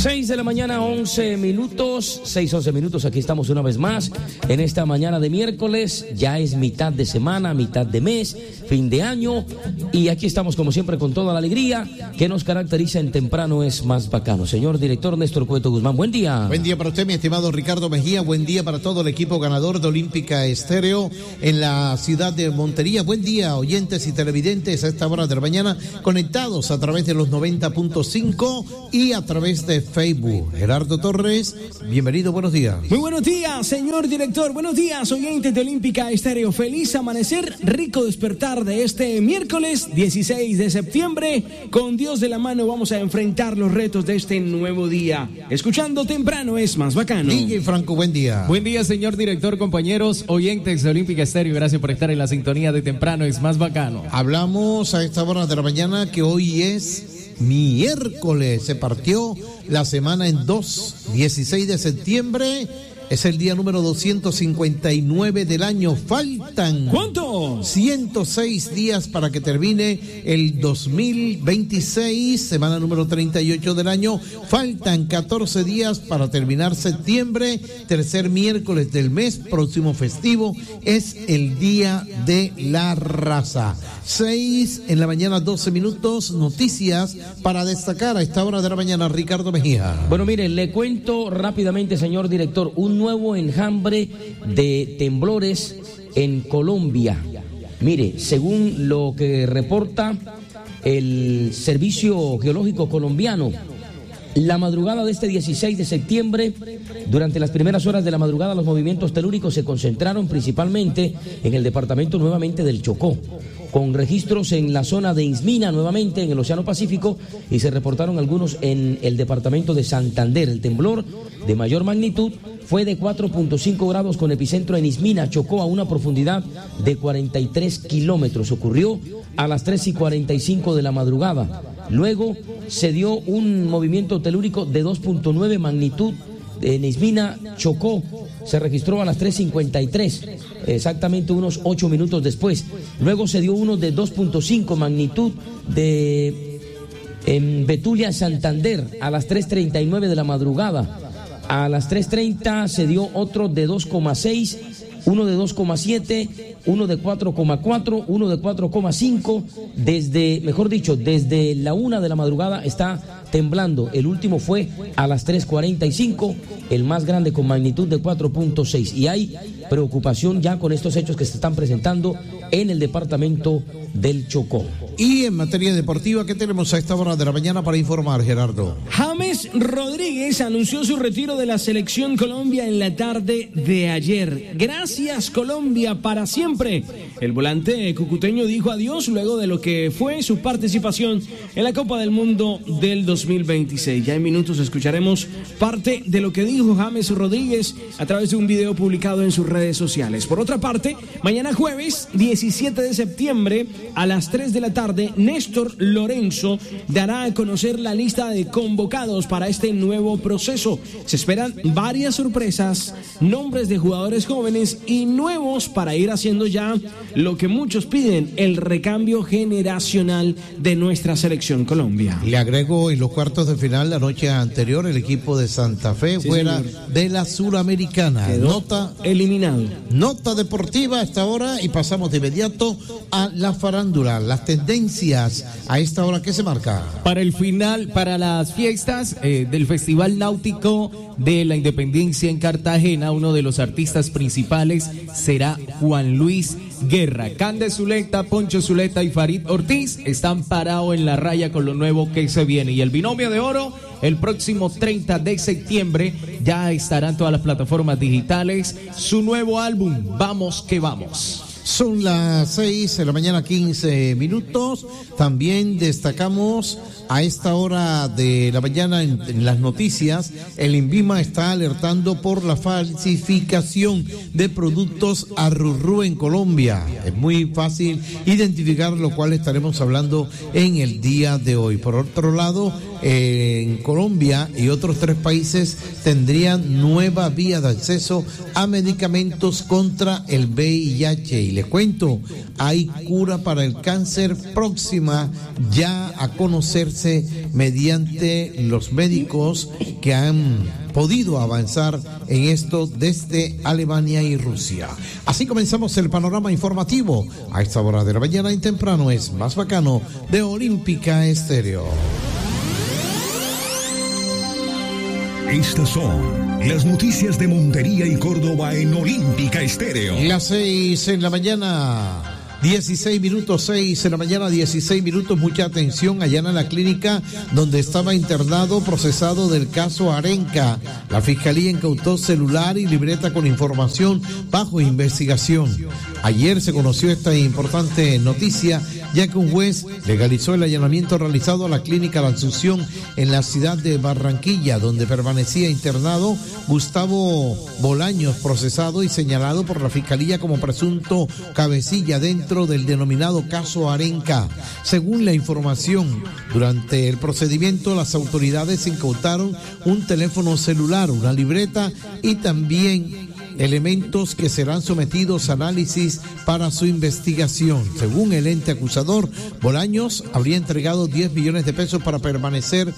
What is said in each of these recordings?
6 de la mañana, 11 minutos, 11 minutos, aquí estamos una vez más en esta mañana de miércoles, ya es mitad de semana, mitad de mes, fin de año, y aquí estamos como siempre con toda la alegría que nos caracteriza en Temprano es Más Bacano. Señor director Néstor Cueto Guzmán, buen día. Buen día para usted, mi estimado Ricardo Mejía, buen día para todo el equipo ganador de Olímpica Estéreo en la ciudad de Montería, buen día oyentes y televidentes a esta hora de la mañana, conectados a través de los 90.5 y a través de Facebook. Gerardo Torres, bienvenido, buenos días. Muy buenos días, señor director. Buenos días, oyentes de Olímpica Estéreo. Feliz amanecer, rico despertar de este miércoles 16 de septiembre. Con Dios de la mano vamos a enfrentar los retos de este nuevo día. Escuchando Temprano es Más Bacano. DJ Franco, buen día. Buen día, señor director, compañeros, oyentes de Olímpica Estéreo. Gracias por estar en la sintonía de Temprano es Más Bacano. Hablamos a esta hora de la mañana que hoy es miércoles, se partió la semana en dos, 16 de septiembre, es el día número 259 del año, faltan... ¿Cuánto? 106 días para que termine el 2026, semana número 38 del año, faltan 14 días para terminar septiembre, tercer miércoles del mes, próximo festivo, es el Día de la Raza. 6 en la mañana, 12 minutos, noticias para destacar a esta hora de la mañana, Ricardo Mejía. Bueno, mire, le cuento rápidamente, señor director, un nuevo enjambre de temblores en Colombia. Mire, según lo que reporta el Servicio Geológico Colombiano, la madrugada de este 16 de septiembre, durante las primeras horas de la madrugada, los movimientos telúricos se concentraron principalmente en el departamento nuevamente del Chocó, con registros en la zona de Ismina, nuevamente en el Océano Pacífico, y se reportaron algunos en el departamento de Santander. El temblor de mayor magnitud fue de 4.5 grados con epicentro en Ismina, Chocó, a una profundidad de 43 kilómetros. Ocurrió a las 3:45 de la madrugada. Luego se dio un movimiento telúrico de 2.9 magnitud en Ismina, Chocó. Se registró a las 3:53, exactamente unos 8 minutos después. Luego se dio uno de 2.5 magnitud en Betulia, Santander, a las 3:39 de la madrugada. A las 3:30 se dio otro de 2,6, uno de 2,7, uno de 4,4, uno de 4,5. Desde la 1 de la madrugada está temblando. El último fue a las 3:45, el más grande con magnitud de 4.6. Y hay preocupación ya con estos hechos que se están presentando en el departamento del Chocó. Y en materia deportiva, ¿qué tenemos a esta hora de la mañana para informar, Gerardo? James Rodríguez anunció su retiro de la Selección Colombia en la tarde de ayer. Gracias, Colombia, para siempre. El volante cucuteño dijo adiós luego de lo que fue su participación en la Copa del Mundo del 2026. Ya en minutos escucharemos parte de lo que dijo James Rodríguez a través de un video publicado en sus redes sociales. Por otra parte, mañana jueves 17 de septiembre a las 3 de la tarde, Néstor Lorenzo dará a conocer la lista de convocados para este nuevo proceso. Se esperan varias sorpresas, nombres de jugadores jóvenes y nuevos para ir haciendo ya lo que muchos piden, el recambio generacional de nuestra selección Colombia. Le agrego, en los cuartos de final la noche anterior, el equipo de Santa Fe fuera de la Suramericana. Quedó nota eliminado. Nota deportiva a esta hora y pasamos de inmediato a la farándula, las tendencias a esta hora. ¿Qué se marca? Para el final, para las fiestas del Festival Náutico de la Independencia en Cartagena, uno de los artistas principales será Juan Luis Guerra. Cande Zuleta, Poncho Zuleta y Farid Ortiz están parados en la raya con lo nuevo que se viene. Y el binomio de oro, el próximo 30 de septiembre, ya estarán todas las plataformas digitales. Su nuevo álbum, Vamos que Vamos. Son las 6 de la mañana, 15 minutos. También destacamos a esta hora de la mañana en las noticias, el INVIMA está alertando por la falsificación de productos Arrurú en Colombia. Es muy fácil identificar, lo cual estaremos hablando en el día de hoy. Por otro lado, en Colombia y otros 3 países tendrían nueva vía de acceso a medicamentos contra el VIH. Y les cuento, hay cura para el cáncer próxima ya a conocerse mediante los médicos que han podido avanzar en esto desde Alemania y Rusia. Así comenzamos el panorama informativo. A esta hora de la mañana y temprano es más bacano de Olímpica Estéreo. Estas son las noticias de Montería y Córdoba en Olímpica Estéreo. Las 6 en la mañana. 16 minutos, 6 en la mañana, 16 minutos, mucha atención allá en la clínica donde estaba internado procesado del caso Arenca. La fiscalía incautó celular y libreta con información bajo investigación. Ayer se conoció esta importante noticia, ya que un juez legalizó el allanamiento realizado a la clínica La Asunción en la ciudad de Barranquilla, donde permanecía internado Gustavo Bolaños, procesado y señalado por la fiscalía como presunto cabecilla dentro del denominado caso Arenca. Según la información, durante el procedimiento las autoridades incautaron un teléfono celular, una libreta y también elementos que serán sometidos a análisis para su investigación. Según el ente acusador, Bolaños habría entregado 10 millones de pesos para permanecer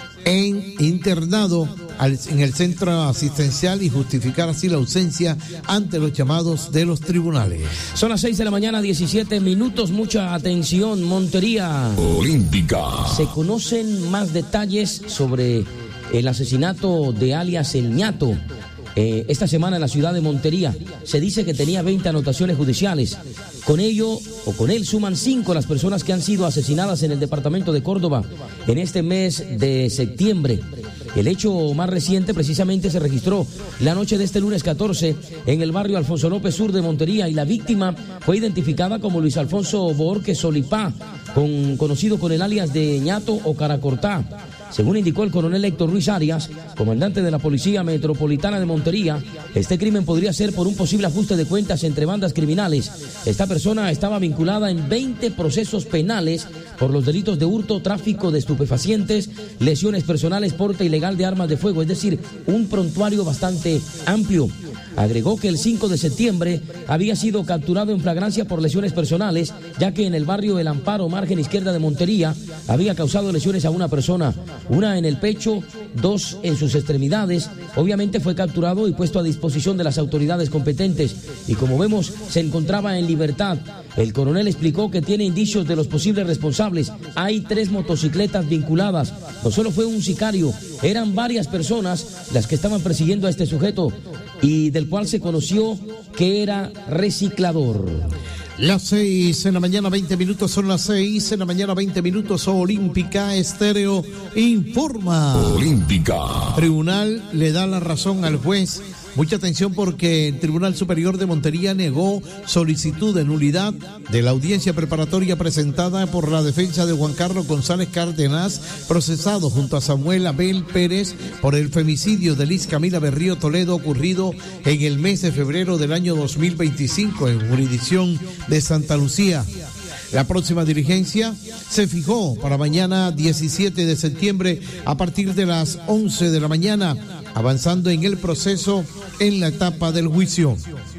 internado en el centro asistencial y justificar así la ausencia ante los llamados de los tribunales. Son las 6 de la mañana, 17 minutos. Mucha atención, Montería. Olímpica. Se conocen más detalles sobre el asesinato de alias El Ñato. Esta semana en la ciudad de Montería se dice que tenía 20 anotaciones judiciales. Con ello, o con él, suman 5 las personas que han sido asesinadas en el departamento de Córdoba en este mes de septiembre. El hecho más reciente precisamente se registró la noche de este lunes 14 en el barrio Alfonso López Sur de Montería, y la víctima fue identificada como Luis Alfonso Borges Solipá, conocido con el alias de Ñato o Caracortá. Según indicó el coronel Héctor Ruiz Arias, comandante de la Policía Metropolitana de Montería, este crimen podría ser por un posible ajuste de cuentas entre bandas criminales. Esta persona estaba vinculada en 20 procesos penales por los delitos de hurto, tráfico de estupefacientes, lesiones personales, porte ilegal de armas de fuego, es decir, un prontuario bastante amplio. Agregó que el 5 de septiembre había sido capturado en flagrancia por lesiones personales, ya que en el barrio El Amparo, margen izquierda de Montería, había causado lesiones a una persona, una en el pecho, 2 en sus extremidades. Obviamente fue capturado y puesto a disposición de las autoridades competentes, y como vemos se encontraba en libertad. El coronel explicó que tiene indicios de los posibles responsables. Hay 3 motocicletas vinculadas. No solo fue un sicario, eran varias personas las que estaban persiguiendo a este sujeto, y del cual se conoció que era reciclador. Las 6 en la mañana, 20 minutos, son las 6 en la mañana, 20 minutos. Olímpica Estéreo informa. Olímpica. Tribunal le da la razón al juez. Mucha atención, porque el Tribunal Superior de Montería negó solicitud de nulidad de la audiencia preparatoria presentada por la defensa de Juan Carlos González Cárdenas, procesado junto a Samuel Abel Pérez por el femicidio de Liz Camila Berrío Toledo ocurrido en el mes de febrero del año 2025 en jurisdicción de Santa Lucía. La próxima diligencia se fijó para mañana 17 de septiembre a partir de las 11 de la mañana, avanzando en el proceso en la etapa del juicio.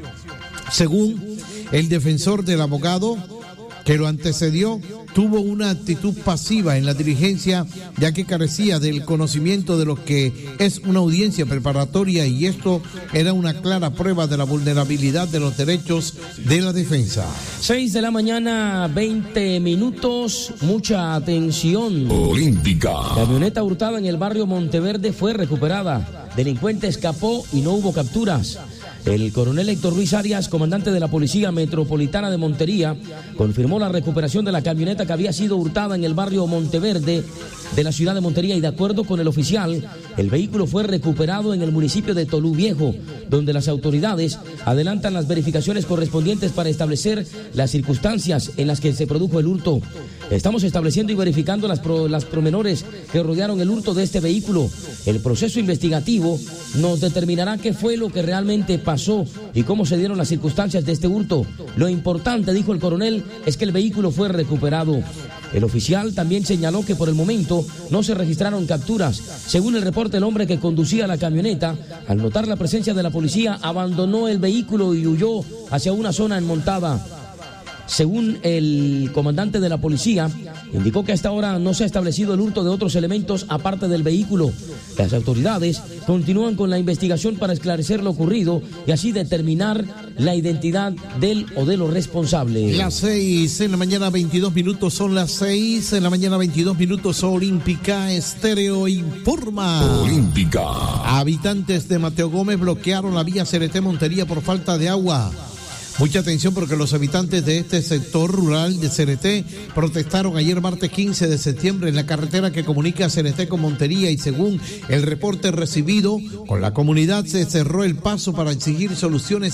Según el defensor del abogado que lo antecedió, tuvo una actitud pasiva en la diligencia, ya que carecía del conocimiento de lo que es una audiencia preparatoria, y esto era una clara prueba de la vulnerabilidad de los derechos de la defensa. 6 de la mañana, 20 minutos, mucha atención. Olímpica. Camioneta hurtada en el barrio Monteverde fue recuperada. Delincuente escapó y no hubo capturas. El coronel Héctor Ruiz Arias, comandante de la Policía Metropolitana de Montería, confirmó la recuperación de la camioneta que había sido hurtada en el barrio Monteverde de la ciudad de Montería, y de acuerdo con el oficial, el vehículo fue recuperado en el municipio de Tolú Viejo, donde las autoridades adelantan las verificaciones correspondientes para establecer las circunstancias en las que se produjo el hurto. Estamos estableciendo y verificando las promenores que rodearon el hurto de este vehículo. El proceso investigativo nos determinará qué fue lo que realmente pasó y cómo se dieron las circunstancias de este hurto. Lo importante, dijo el coronel, es que el vehículo fue recuperado. El oficial también señaló que por el momento no se registraron capturas. Según el reporte, el hombre que conducía la camioneta, al notar la presencia de la policía, abandonó el vehículo y huyó hacia una zona enmontada. Según el comandante de la policía, indicó que a esta hora no se ha establecido el hurto de otros elementos aparte del vehículo. Las autoridades continúan con la investigación para esclarecer lo ocurrido y así determinar la identidad del o de los responsables. Las 6 en la mañana 22 minutos, son las 6 en la mañana 22 minutos. Olímpica Estéreo informa. Olímpica. Habitantes de Mateo Gómez bloquearon la vía CRT Montería por falta de agua. Mucha atención porque los habitantes de este sector rural de CRT protestaron ayer martes 15 de septiembre en la carretera que comunica CRT con Montería y según el reporte recibido con la comunidad se cerró el paso para exigir soluciones